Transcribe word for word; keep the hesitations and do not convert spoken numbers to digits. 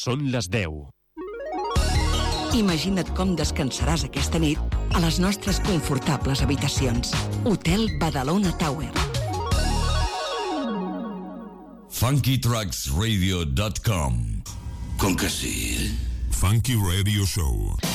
Són les deu. Imagina't com descansaràs aquesta nit a les nostres confortables habitacions. Hotel Badalona Tower. funky tracks radio dot com. Com que sí? Funky Radio Show.